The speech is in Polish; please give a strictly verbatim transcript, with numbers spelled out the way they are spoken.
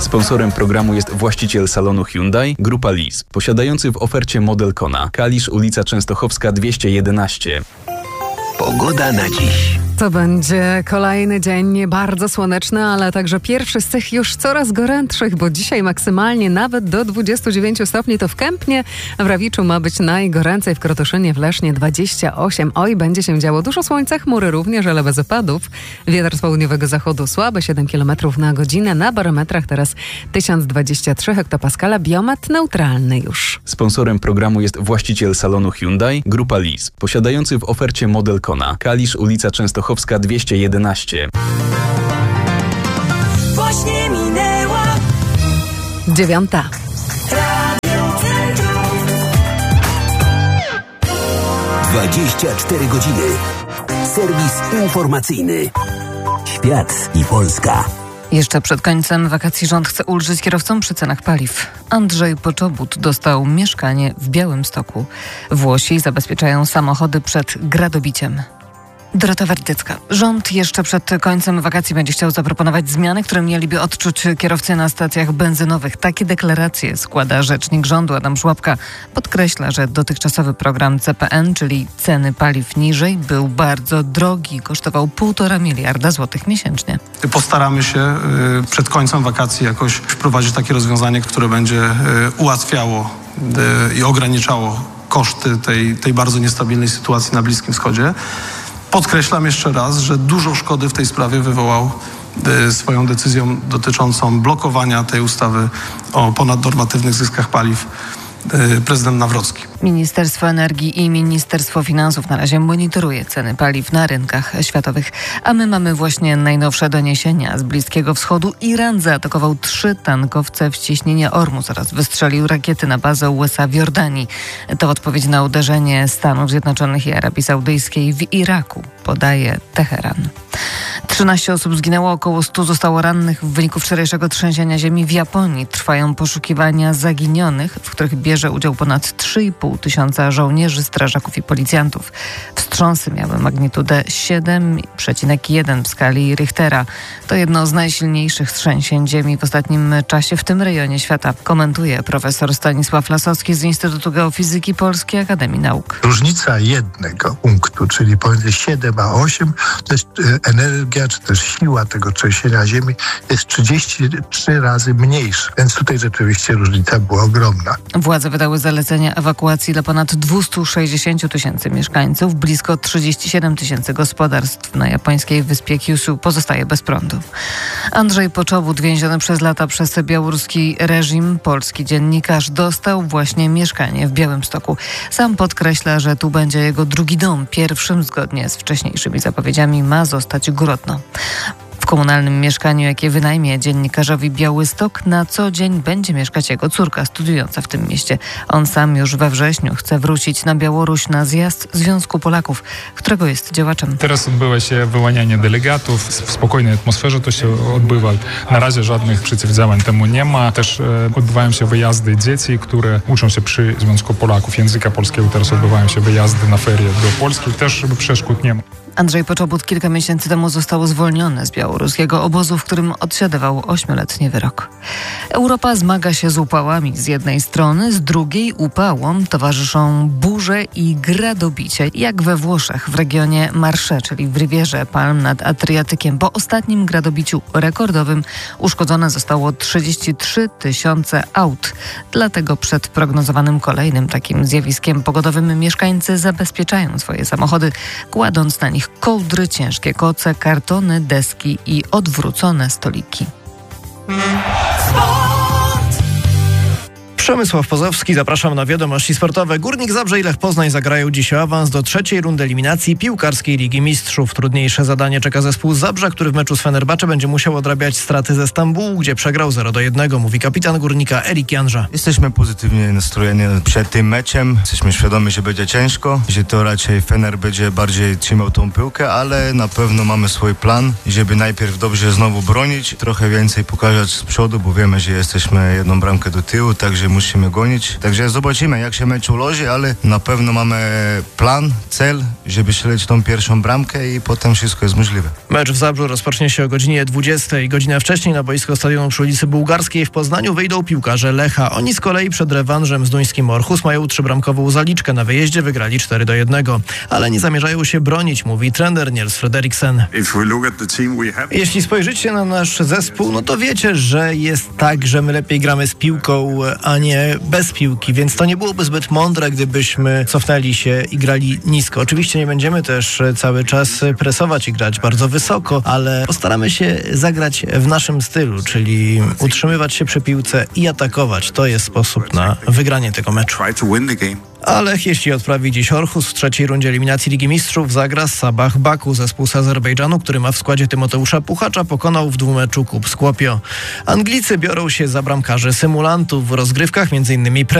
Sponsorem programu jest właściciel salonu Hyundai, Grupa Lease, posiadający w ofercie model Kona. Kalisz, ulica Częstochowska dwieście jedenaście. Pogoda na dziś. To będzie kolejny dzień bardzo słoneczny, ale także pierwszy z tych już coraz gorętszych, bo dzisiaj maksymalnie nawet do dwudziestu dziewięciu stopni to w Kępnie, w Rawiczu ma być najgoręcej, w Krotoszynie, w Lesznie dwadzieścia osiem. Oj, będzie się działo. Dużo słońca, chmury również, ale bez opadów. Wiatr z południowego zachodu słaby, siedem kilometrów na godzinę. Na barometrach teraz tysiąc dwadzieścia trzy hektopaskala, biometr neutralny już. Sponsorem programu jest właściciel salonu Hyundai, Grupa Lease, posiadający w ofercie model Kona. Kalisz, ulica Częstochowska dwieście jedenaście. Właśnie minęła Dziewiąta. dwadzieścia cztery godziny. Serwis informacyjny. Świat i Polska. Jeszcze przed końcem wakacji rząd chce ulżyć kierowcom przy cenach paliw. Andrzej Poczobut dostał mieszkanie w Białymstoku. Włosi zabezpieczają samochody przed gradobiciem. Dorota Werdycka. Rząd jeszcze przed końcem wakacji będzie chciał zaproponować zmiany, które mieliby odczuć kierowcy na stacjach benzynowych. Takie deklaracje składa rzecznik rządu Adam Żłapka. Podkreśla, że dotychczasowy program C P N, czyli ceny paliw niżej, był bardzo drogi. Kosztował półtora miliarda złotych miesięcznie. Postaramy się przed końcem wakacji jakoś wprowadzić takie rozwiązanie, które będzie ułatwiało i ograniczało koszty tej, tej bardzo niestabilnej sytuacji na Bliskim Wschodzie. Podkreślam jeszcze raz, że dużo szkody w tej sprawie wywołał y, swoją decyzją dotyczącą blokowania tej ustawy o ponadnormatywnych zyskach paliw y, prezydent Nawrocki. Ministerstwo Energii i Ministerstwo Finansów na razie monitoruje ceny paliw na rynkach światowych. A my mamy właśnie najnowsze doniesienia z Bliskiego Wschodu. Iran zaatakował trzy tankowce w cieśninie Ormus oraz wystrzelił rakiety na bazę U S A w Jordanii. To odpowiedź na uderzenie Stanów Zjednoczonych i Arabii Saudyjskiej w Iraku, podaje Teheran. trzynaście osób zginęło, około stu zostało rannych w wyniku wczorajszego trzęsienia ziemi w Japonii. Trwają poszukiwania zaginionych, w których bierze udział ponad trzy i pół tysiąca żołnierzy, strażaków i policjantów. Wstrząsy miały magnitudę siedem przecinek jeden w skali Richtera. To jedno z najsilniejszych trzęsień ziemi w ostatnim czasie w tym rejonie świata, komentuje profesor Stanisław Lasowski z Instytutu Geofizyki Polskiej Akademii Nauk. Różnica jednego punktu, czyli pomiędzy siedem a osiem, to jest energia, czy też siła tego trzęsienia ziemi jest trzydzieści trzy razy mniejsza. Więc tutaj rzeczywiście różnica była ogromna. Władze wydały zalecenia ewakuacji dla ponad dwieście sześćdziesiąt tysięcy mieszkańców. Blisko trzydzieści siedem tysięcy gospodarstw na japońskiej wyspie Kyushu pozostaje bez prądu. Andrzej Poczobut, więziony przez lata przez białoruski reżim, polski dziennikarz, dostał właśnie mieszkanie w Białymstoku. Sam podkreśla, że tu będzie jego drugi dom. Pierwszym, zgodnie z wcześniejszymi zapowiedziami, ma zostać Grodno. W komunalnym mieszkaniu, jakie wynajmie dziennikarzowi Białystok, na co dzień będzie mieszkać jego córka studiująca w tym mieście. On sam już we wrześniu chce wrócić na Białoruś na zjazd Związku Polaków, którego jest działaczem. Teraz odbywa się wyłanianie delegatów. W spokojnej atmosferze to się odbywa. Na razie żadnych przeciwdziałań temu nie ma. Też e, odbywają się wyjazdy dzieci, które uczą się przy Związku Polaków języka polskiego. Teraz odbywają się wyjazdy na ferie do Polski. Też przeszkód nie ma. Andrzej Poczobut kilka miesięcy temu został zwolniony z białoruskiego obozu, w którym odsiadywał ośmioletni wyrok. Europa zmaga się z upałami z jednej strony, z drugiej upałom towarzyszą burze i gradobicie, jak we Włoszech w regionie Marche, czyli w Rivierze Palm nad Adriatykiem. Po ostatnim gradobiciu rekordowym uszkodzone zostało trzydzieści trzy tysiące aut. Dlatego przed prognozowanym kolejnym takim zjawiskiem pogodowym mieszkańcy zabezpieczają swoje samochody, kładąc na nich kołdry, ciężkie koce, kartony, deski i odwrócone stoliki. Przemysław Pozowski, zapraszam na wiadomości sportowe. Górnik Zabrze i Lech Poznań zagrają dziś o awans do trzeciej rundy eliminacji piłkarskiej Ligi Mistrzów. Trudniejsze zadanie czeka zespół Zabrza, który w meczu z Fenerbahce będzie musiał odrabiać straty ze Stambułu, gdzie przegrał zero do jednego, mówi kapitan Górnika Erik Janża. Jesteśmy pozytywnie nastrojeni przed tym meczem. Jesteśmy świadomi, że będzie ciężko, że to raczej Fener będzie bardziej trzymał tą piłkę, ale na pewno mamy swój plan, żeby najpierw dobrze znowu bronić, trochę więcej pokazać z przodu, bo wiemy, że jesteśmy jedną bramkę do tyłu, także musimy musimy gonić. Także zobaczymy, jak się mecz ułoży, ale na pewno mamy plan, cel, żeby strzelić tą pierwszą bramkę i potem wszystko jest możliwe. Mecz w Zabrzu rozpocznie się o godzinie dwudziestej. Godzinę wcześniej na boisko stadionu przy ulicy Bułgarskiej w Poznaniu wyjdą piłkarze Lecha. Oni z kolei przed rewanżem z duńskim Orhus mają trzybramkową zaliczkę. Na wyjeździe wygrali cztery do jednego. Ale nie zamierzają się bronić, mówi trener Niels Frederiksen. Jeśli spojrzycie na nasz zespół, no to wiecie, że jest tak, że my lepiej gramy z piłką, a nie bez piłki, więc to nie byłoby zbyt mądre, gdybyśmy cofnęli się i grali nisko. Oczywiście nie będziemy też cały czas presować i grać bardzo wysoko, ale postaramy się zagrać w naszym stylu, czyli utrzymywać się przy piłce i atakować. To jest sposób na wygranie tego meczu. A Lech, jeśli odprawi dziś Orhus w trzeciej rundzie eliminacji Ligi Mistrzów, zagra z Sabah Baku. Zespół z Azerbejdżanu, który ma w składzie Tymoteusza Puchacza, pokonał w dwumeczu Kup Skłopio. Anglicy biorą się za bramkarzy symulantów w rozgrywkach, między innymi